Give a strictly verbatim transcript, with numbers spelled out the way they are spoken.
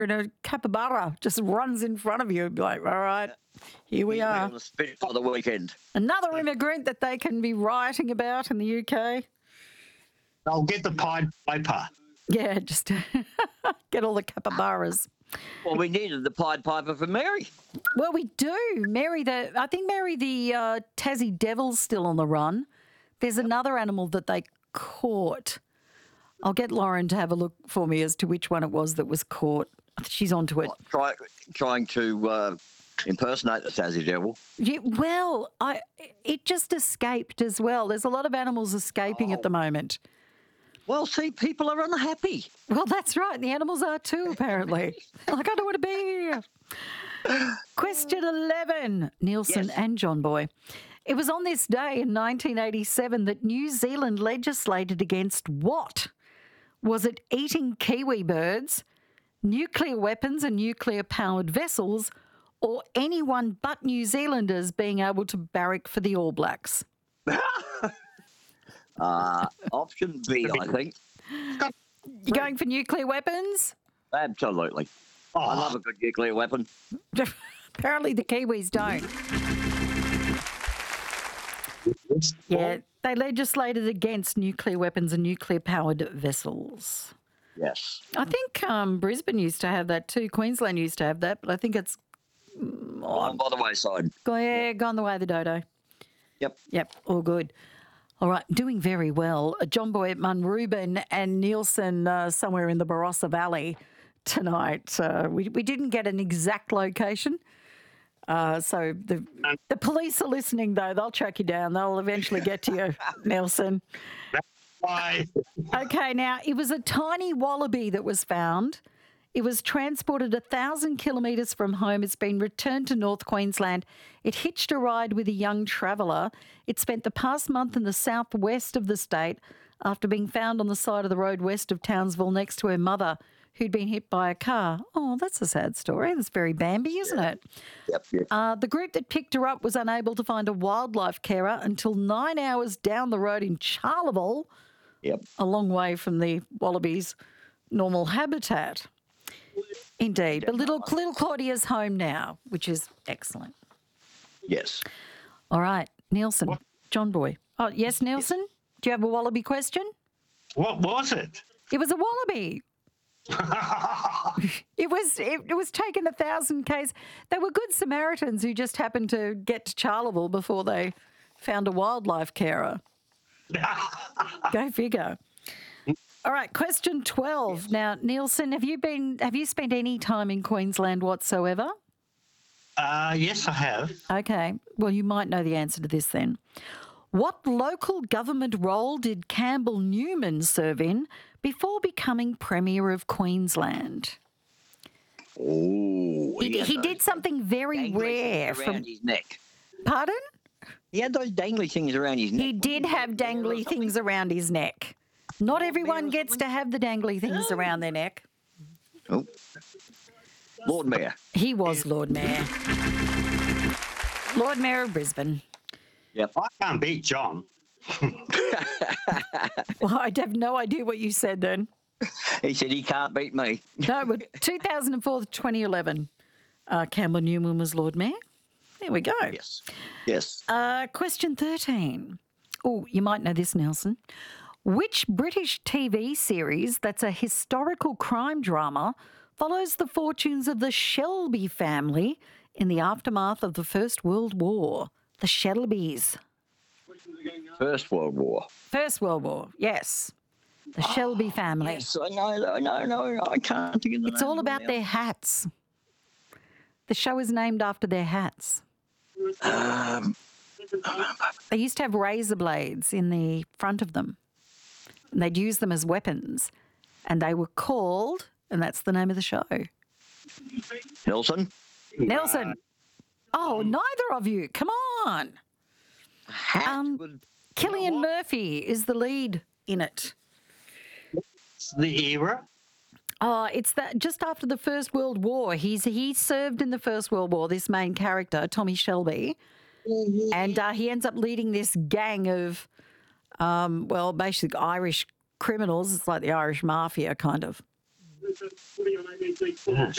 and a capybara just runs in front of you. You'd be like, all right, here we He'll be are. on the spit for the weekend. Another immigrant that they can be rioting about in the U K. I'll get the Pied Piper. Yeah, just get all the capybaras. Well, we needed the Pied Piper for Mary. Well, we do. Mary, the I think Mary the uh, Tassie Devil's still on the run. There's another animal that they caught. I'll get Lauren to have a look for me as to which one it was that was caught. She's onto it. What, try, trying to uh, impersonate the Tassie Devil. Yeah, well, I it just escaped as well. There's a lot of animals escaping Oh. at the moment. Well, see, people are unhappy. Well, that's right. The animals are too, apparently. Like, I don't want to be here. Question eleven, Nielsen Yes. and John Boy. It was on this day in nineteen eighty-seven that New Zealand legislated against what? Was it eating kiwi birds, nuclear weapons and nuclear-powered vessels, or anyone but New Zealanders being able to barrack for the All Blacks? Uh, option B, I think. You going for nuclear weapons? Absolutely. I love a good nuclear weapon. Apparently the Kiwis don't. Yeah, they legislated against nuclear weapons and nuclear-powered vessels. Yes. I think um, Brisbane used to have that too. Queensland used to have that, but I think it's On by the wayside. go- yeah, gone the way of the dodo. Yep. Yep, all good. All right, doing very well. Uh, John Boy at Munrubin and Nielsen uh, somewhere in the Barossa Valley tonight. Uh, we, we didn't get an exact location. Uh, so the the police are listening, though. They'll track you down. They'll eventually get to you, Nielsen. Bye. Okay, now, it was a tiny wallaby that was found. It was transported a thousand kilometres from home. It's been returned to North Queensland. It hitched a ride with a young traveller. It spent the past month in the southwest of the state after being found on the side of the road west of Townsville next to her mother, who'd been hit by a car. Oh, that's a sad story. That's very Bambi, isn't it? Yep. Yep. Uh, the group that picked her up was unable to find a wildlife carer until nine hours down the road in Charleville, Yep. a long way from the wallaby's normal habitat. Indeed. But little, little Claudia's home now, which is excellent. Yes. All right, Nielsen, John Boy. Oh, yes, Nielsen? Do you have a wallaby question? What was it? It was a wallaby. It was it, it was taken a thousand k's. They were good Samaritans who just happened to get to Charleville before they found a wildlife carer. Go figure. All right, question twelve. Yes. Now, Nielsen, have you been have you spent any time in Queensland whatsoever? Uh, yes, I have. Okay. Well, you might know the answer to this then. What local government role did Campbell Newman serve in before becoming Premier of Queensland? Oh, He, had he those did something very dangly rare things around from. his neck. Pardon? He had those dangly things around his neck. He did have dangly things around his neck. Not everyone Mayor or gets to something? have the dangly things around their neck. Oh. Lord Mayor. He was Lord Mayor. Lord Mayor of Brisbane. Yep. I can't beat John. Well, I have no idea what you said then. He said he can't beat me. No, but two thousand four to twenty eleven, uh, Campbell Newman was Lord Mayor. There we go. Yes. Yes. Uh, question thirteen. Oh, you might know this, Nelson. Which British T V series that's a historical crime drama follows the fortunes of the Shelby family in the aftermath of the First World War? The Shelbys. First World War. First World War, yes. The Shelby family. Yes, I know. No, no, I can't think of the It's name all of it about now. their hats. The show is named after their hats. Um, They used to have razor blades in the front of them. And they'd use them as weapons. And they were called, and that's the name of the show. Nelson. Nelson. Oh, neither of you. Come on. Hat Um, would- Killian Murphy is the lead in it. It's the era. Oh, it's that just after the First World War. He's he served in the First World War, this main character, Tommy Shelby. And uh, he ends up leading this gang of, um, well, basically Irish criminals. It's like the Irish mafia, kind of. Yeah,